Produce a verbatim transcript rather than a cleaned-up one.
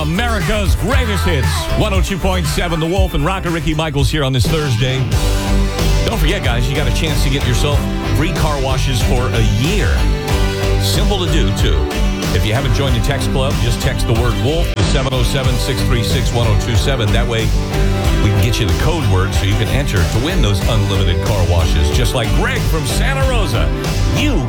America's greatest hits. one oh two point seven The Wolf and Rocker Ricky Michaels here on this Thursday. Don't forget, guys, you got a chance to get yourself free car washes for a year. Simple to do, too. If you haven't joined the text club, just text the word Wolf to seven oh seven, six three six, one oh two seven. That way, we can get you the code word so you can enter to win those unlimited car washes. Just like Greg from Santa Rosa. You